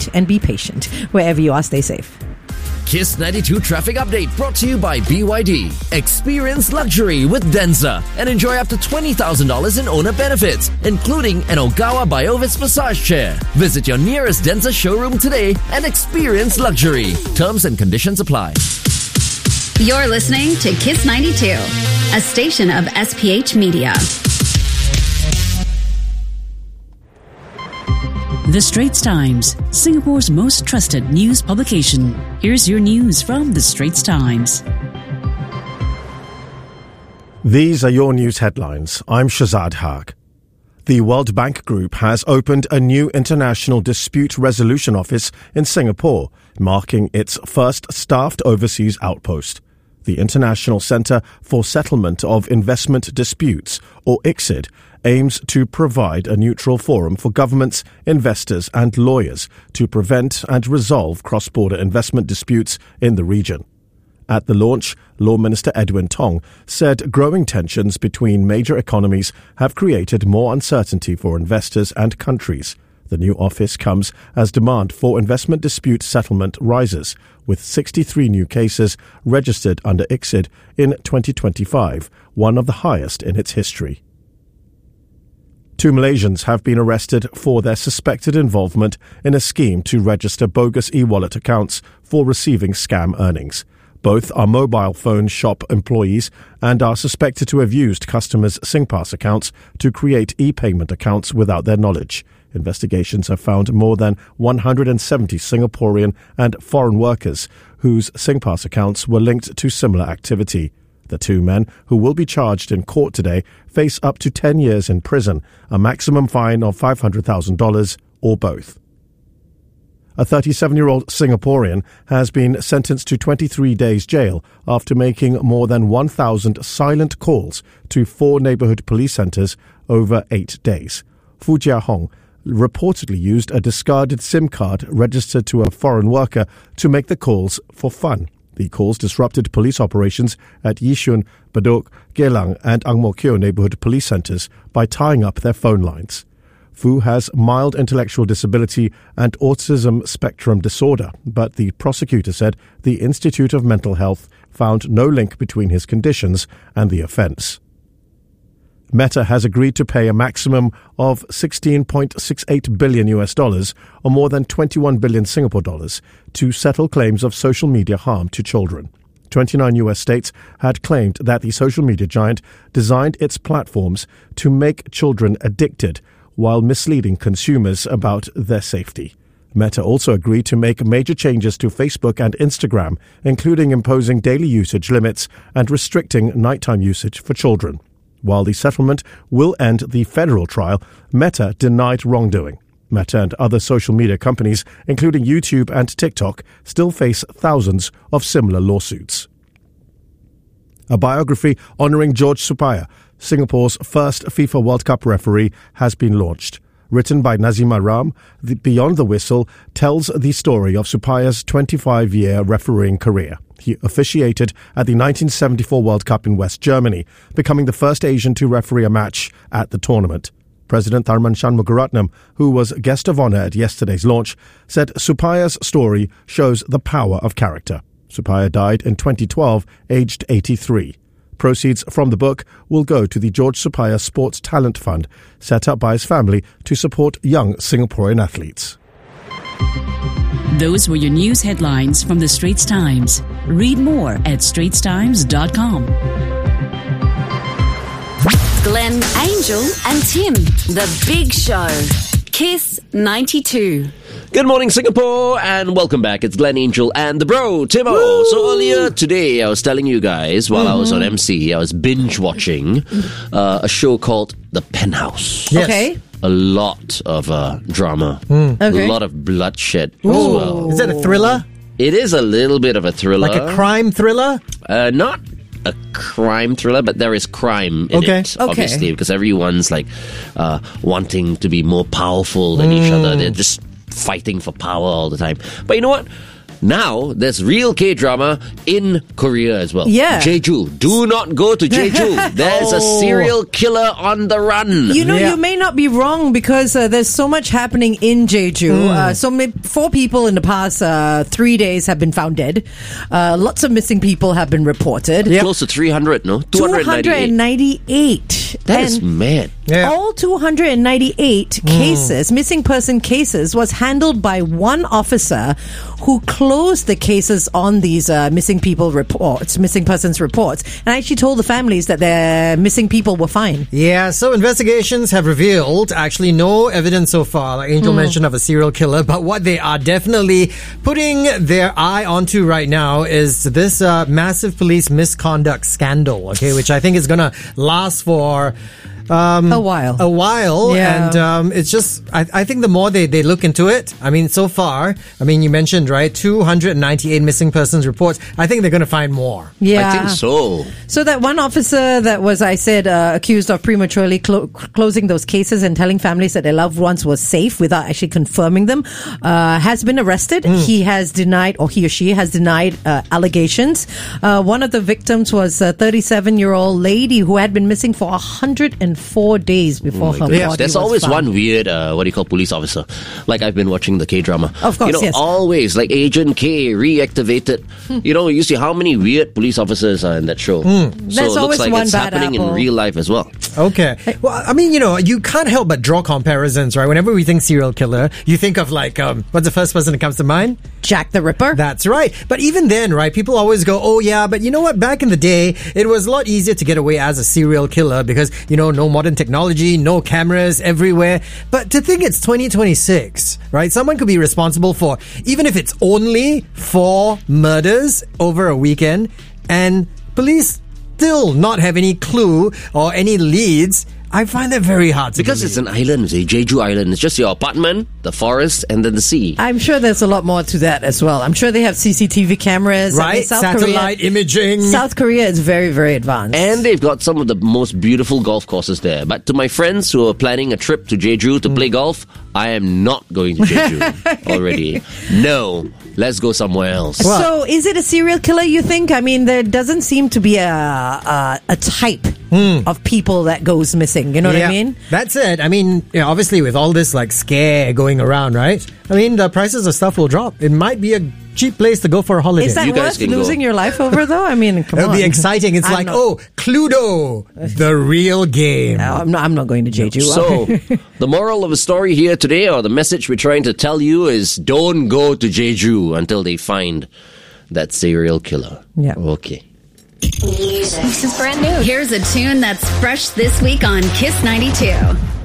wait and be patient. Wherever you are, stay safe. Kiss 92 traffic update brought to you by BYD. Experience luxury with Denza and enjoy up to $20,000 in owner benefits, including an Ogawa Biovis massage chair. Visit your nearest Denza showroom today and experience luxury. Terms and conditions apply. You're listening to Kiss 92, a station of SPH Media. The Straits Times, Singapore's most trusted news publication. Here's your news from The Straits Times. These are your news headlines. I'm Shazad Haq. The World Bank Group has opened a new international dispute resolution office in Singapore, marking its first staffed overseas outpost. The International Centre for Settlement of Investment Disputes, or ICSID, aims to provide a neutral forum for governments, investors and lawyers to prevent and resolve cross-border investment disputes in the region. At the launch, Law Minister Edwin Tong said growing tensions between major economies have created more uncertainty for investors and countries. The new office comes as demand for investment dispute settlement rises, with 63 new cases registered under ICSID in 2025, one of the highest in its history. 2 Malaysians have been arrested for their suspected involvement in a scheme to register bogus e-wallet accounts for receiving scam earnings. Both are mobile phone shop employees and are suspected to have used customers' SingPass accounts to create e-payment accounts without their knowledge. Investigations have found more than 170 Singaporean and foreign workers whose SingPass accounts were linked to similar activity. The 2 men, who will be charged in court today, face up to 10 years in prison, a maximum fine of $500,000 or both. A 37-year-old Singaporean has been sentenced to 23 days jail after making more than 1,000 silent calls to 4 neighbourhood police centres over 8 days. Fu Jia Hong reportedly used a discarded SIM card registered to a foreign worker to make the calls for fun. The calls disrupted police operations at Yishun, Bedok, Geylang and Ang Mo Kio neighbourhood police centres by tying up their phone lines. Fu has mild intellectual disability and autism spectrum disorder, but the prosecutor said the Institute of Mental Health found no link between his conditions and the offence. Meta has agreed to pay a maximum of $16.68 billion or more than 21 billion Singapore dollars to settle claims of social media harm to children. 29 US states had claimed that the social media giant designed its platforms to make children addicted while misleading consumers about their safety. Meta also agreed to make major changes to Facebook and Instagram, including imposing daily usage limits and restricting nighttime usage for children. While the settlement will end the federal trial, Meta denied wrongdoing. Meta and other social media companies, including YouTube and TikTok, still face thousands of similar lawsuits. A biography honouring George Supaya, Singapore's first FIFA World Cup referee, has been launched. Written by Nazima Ram, Beyond the Whistle tells the story of Supaya's 25-year refereeing career. He officiated at the 1974 World Cup in West Germany, becoming the first Asian to referee a match at the tournament. President Tharman Shanmugaratnam, who was guest of honour at yesterday's launch, said Supaya's story shows the power of character. Supaya died in 2012, aged 83. Proceeds from the book will go to the George Supaya Sports Talent Fund, set up by his family to support young Singaporean athletes. Those were your news headlines from The Straits Times. Read more at straitstimes.com. Glenn, Angel and Tim, The Big Show. Kiss 92. Good morning, Singapore, and welcome back. It's Glenn Angel and the bro, Timo. Woo! So earlier today, I was telling you guys, while I was on MC, I was binge-watching a show called The Penthouse. Yes. Okay. A lot of drama. A lot of bloodshed as well. Is that a thriller? It is a little bit of a thriller. Like a crime thriller? Not a crime thriller, but there is crime in it, obviously, because everyone's like wanting to be more powerful than each other. They're just fighting for power all the time. But you know what? Now, there's real K-drama in Korea as well. Yeah. Jeju. Do not go to Jeju. There's a serial killer on the run. You know, you may not be wrong because there's so much happening in Jeju. 4 people in the past 3 days have been found dead. Lots of missing people have been reported. Close to 300, no? 298. That is mad. Yeah. All 298 cases, missing person cases, was handled by one officer who closed the cases on these missing persons reports, and actually told the families that their missing people were fine. Yeah, so investigations have revealed actually no evidence so far, like Angel mentioned, of a serial killer, but what they are definitely putting their eye onto right now is this massive police misconduct scandal, okay, which I think is going to last for a while. Yeah. And it's just, I think the more they look into it, I mean, so far, I mean, you mentioned, right, 298 missing persons reports. I think they're going to find more. Yeah. I think so. So that one officer that was, I said, accused of prematurely closing those cases and telling families that their loved ones were safe without actually confirming them, has been arrested. He has denied, or he or she has denied allegations. One of the victims was a 37-year-old lady who had been missing for 104 days before her body There's was always found. one weird, police officer. Like I've been watching the K-drama. Of course, yes. Always, like Agent K reactivated. You see how many weird police officers are in that show. So There's it looks always like one it's bad happening apple. in real life as well. Okay. Well, I mean, you can't help but draw comparisons, right? Whenever we think serial killer, you think of like, what's the first person that comes to mind? Jack the Ripper. That's right. But even then, right, people always go, oh yeah, but you know what? Back in the day, it was a lot easier to get away as a serial killer because, no modern technology, no cameras everywhere. But to think it's 2026, right? Someone could be responsible for, even if it's only 4 murders over a weekend, and police still not have any clue or any leads. I find that very hard to Because believe. it's an island, Jeju Island. It's just your apartment, the forest, and then the sea. I'm sure there's a lot more to that as well. I'm sure they have CCTV cameras. right? I mean, Satellite imaging. South Korea is very, very advanced. And they've got some of the most beautiful golf courses there. But to my friends who are planning a trip to Jeju to play golf, I am not going to Jeju already. No, let's go somewhere else. So, is it a serial killer, you think? I mean, there doesn't seem to be a type of people that goes missing. You know what I mean? That's it. I mean, obviously with all this like scare going around, right? I mean, the prices of stuff will drop. It might be a cheap place to go for a holiday. Is that You guys worth can go. losing your life over, though? I mean, come It'll on. be exciting. It's I'm like, not- Cluedo, the real game. No, I'm not going to Jeju. So, the moral of the story here today, or the message we're trying to tell you is don't go to Jeju until they find that serial killer. Yeah. Okay. This is brand new. Here's a tune that's fresh this week on Kiss 92.